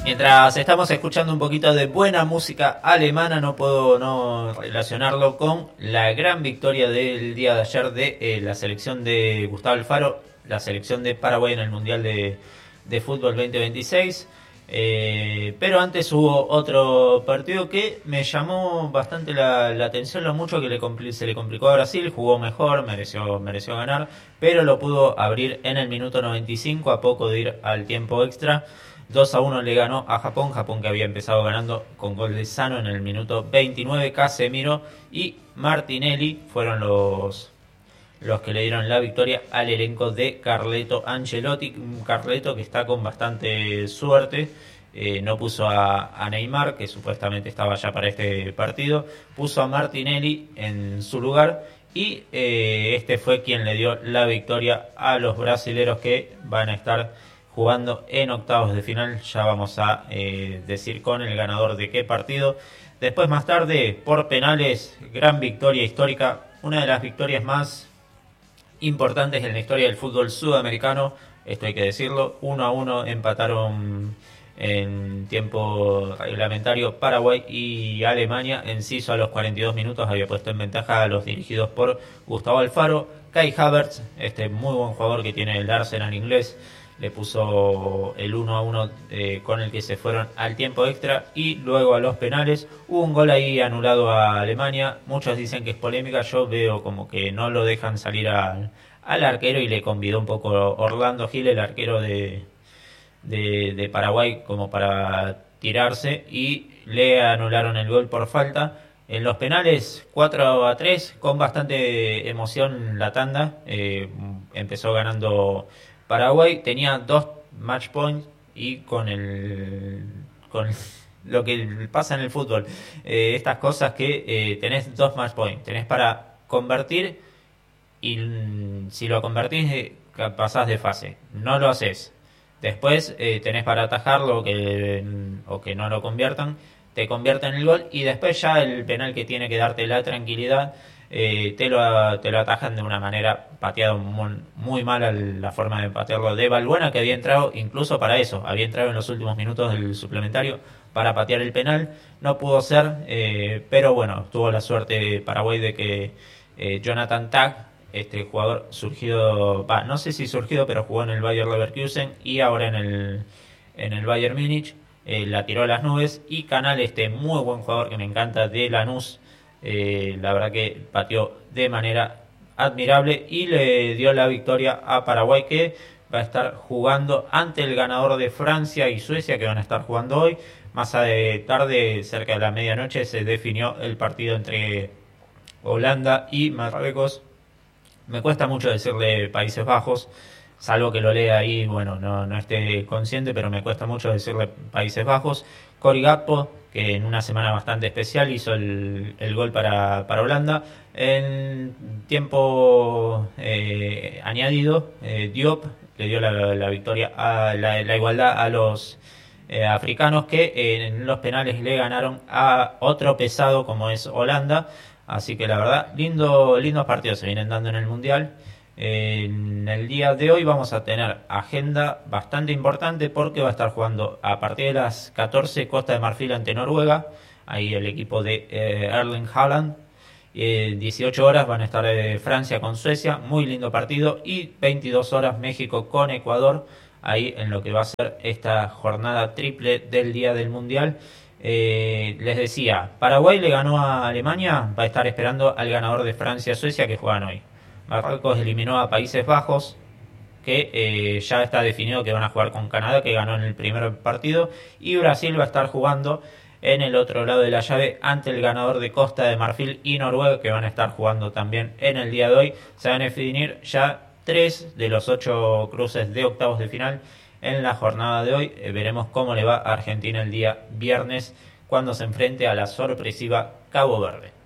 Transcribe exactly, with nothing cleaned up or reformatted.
Mientras estamos escuchando un poquito de buena música alemana, no puedo no relacionarlo con la gran victoria del día de ayer de eh, la selección de Gustavo Alfaro, la selección de Paraguay en el Mundial de, de Fútbol veinte veintiséis. Eh, pero antes hubo otro partido que me llamó bastante la, la atención, lo mucho que le compli- se le complicó a Brasil. Jugó mejor, mereció, mereció ganar, pero lo pudo abrir en el minuto noventa y cinco, a poco de ir al tiempo extra. dos a uno le ganó a Japón, Japón que había empezado ganando con gol de Sano en el minuto veintinueve. Casemiro y Martinelli fueron los, los que le dieron la victoria al elenco de Carleto Ancelotti. Un Carleto que está con bastante suerte. Eh, no puso a, a Neymar, que supuestamente estaba ya para este partido. Puso a Martinelli en su lugar. Y eh, este fue quien le dio la victoria a los brasileros, que van a estar jugando en octavos de final. Ya vamos a eh, decir con el ganador de qué partido. Después, más tarde, por penales, gran victoria histórica. Una de las victorias más importantes en la historia del fútbol sudamericano. Esto hay que decirlo. uno a uno empataron en tiempo reglamentario Paraguay y Alemania. Enciso a los cuarenta y dos minutos había puesto en ventaja a los dirigidos por Gustavo Alfaro. Kai Havertz, este muy buen jugador que tiene el Arsenal inglés, le puso el uno a uno eh, con el que se fueron al tiempo extra y luego a los penales. Hubo un gol ahí anulado a Alemania. Muchos dicen que es polémica. Yo veo como que no lo dejan salir a, al arquero, y le convidó un poco Orlando Gil, el arquero de, de, de Paraguay, como para tirarse, y le anularon el gol por falta. En los penales, cuatro a tres, con bastante emoción la tanda. Eh, empezó ganando Paraguay, tenía dos match points, y con el con lo que pasa en el fútbol, eh, estas cosas que eh, tenés dos match points, tenés para convertir, y si lo convertís eh, pasás de fase. No lo haces, después eh, tenés para atajarlo, o que, o que no lo conviertan, te convierten el gol, y después ya el penal que tiene que darte la tranquilidad, eh, te, lo, te lo atajan de una manera, pateado muy, muy mal la forma de patearlo de Balbuena, que había entrado incluso para eso, había entrado en los últimos minutos del suplementario para patear el penal. No pudo ser, eh, pero bueno, tuvo la suerte Paraguay de que eh, Jonathan Tah, este jugador surgido, bah, no sé si surgido, pero jugó en el Bayer Leverkusen y ahora en el, en el Bayern Múnich, eh, la tiró a las nubes. Y Canal, este muy buen jugador que me encanta de Lanús, eh, la verdad que pateó de manera admirable y le dio la victoria a Paraguay, que va a estar jugando ante el ganador de Francia y Suecia, que van a estar jugando hoy. Más tarde, cerca de la medianoche, se definió el partido entre Holanda y Marruecos. Me cuesta mucho decirle Países Bajos, salvo que lo lea ahí, bueno, no, no esté consciente, pero me cuesta mucho decirle Países Bajos. Cory Gakpo, que en una semana bastante especial hizo el, el gol para, para Holanda. En tiempo eh, añadido, eh, Diop le dio la, la victoria, a la, la igualdad a los eh, africanos, que eh, en los penales le ganaron a otro pesado como es Holanda. Así que la verdad, lindo, lindos partidos se vienen dando en el Mundial. En el día de hoy vamos a tener agenda bastante importante, porque va a estar jugando a partir de las catorce Costa de Marfil ante Noruega. Ahí el equipo de eh, Erling Haaland. Eh, dieciocho horas van a estar eh, Francia con Suecia, muy lindo partido. Y veintidós horas México con Ecuador, ahí en lo que va a ser esta jornada triple del día del Mundial. Eh, les decía, Paraguay le ganó a Alemania, va a estar esperando al ganador de Francia-Suecia, que juegan hoy. Marruecos eliminó a Países Bajos, que eh, ya está definido que van a jugar con Canadá, que ganó en el primer partido. Y Brasil va a estar jugando en el otro lado de la llave ante el ganador de Costa de Marfil y Noruega, que van a estar jugando también en el día de hoy. Se van a definir ya tres de los ocho cruces de octavos de final en la jornada de hoy. Eh, veremos cómo le va a Argentina el día viernes, cuando se enfrente a la sorpresiva Cabo Verde.